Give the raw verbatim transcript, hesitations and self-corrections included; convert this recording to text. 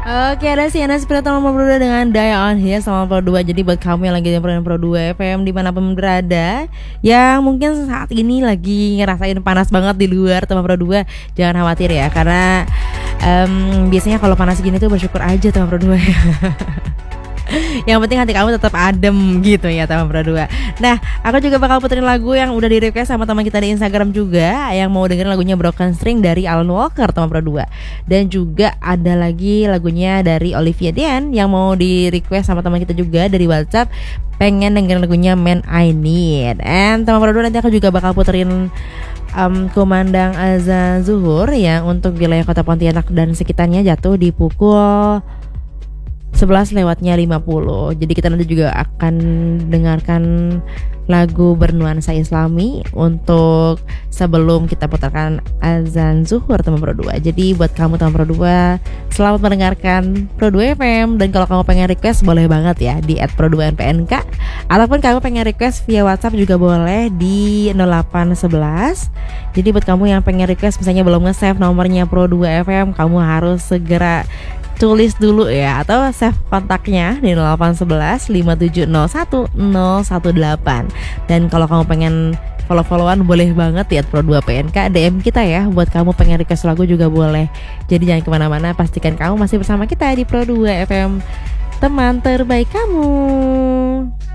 Oke, ada sih Anda seperti teman Pro dua dengan Daya On Here sama Pro dua. Jadi buat kamu yang lagi dengerin Pro dua F M dimanapun berada, yang mungkin saat ini lagi ngerasain panas banget di luar teman Pro dua, jangan khawatir ya, karena um, biasanya kalau panas gini tuh bersyukur aja teman Pro dua. Yang penting hati kamu tetap adem gitu ya teman Pro dua. Nah, aku juga bakal puterin lagu yang udah di request sama teman kita di Instagram juga, yang mau dengerin lagunya Broken String dari Alan Walker teman Pro dua. Dan juga ada lagi lagunya dari Olivia Dean yang mau di request sama teman kita juga dari WhatsApp, pengen dengerin lagunya Man I Need. And teman Pro dua, nanti aku juga bakal puterin um, kumandang azan zuhur yang untuk wilayah Kota Pontianak dan sekitarnya jatuh di pukul sebelas lewatnya lima puluh. Jadi kita nanti juga akan dengarkan lagu bernuansa Islami untuk sebelum kita putarkan azan zuhur teman Pro dua. Jadi buat kamu teman Pro dua, selamat mendengarkan Pro dua F M. Dan kalau kamu pengen request boleh banget ya di et pro dua N P N K, ataupun kamu pengen request via WhatsApp juga boleh di nol delapan satu satu. Jadi buat kamu yang pengen request misalnya belum nge-save nomornya Pro dua F M, kamu harus segera tulis dulu ya, atau save kontaknya di nol delapan satu satu lima tujuh nol satu nol satu delapan. Dan kalau kamu pengen follow-followan boleh banget ya Pro dua P N K, D M kita ya. Buat kamu pengen request lagu juga boleh. Jadi jangan kemana-mana, pastikan kamu masih bersama kita di Pro dua F M, teman terbaik kamu.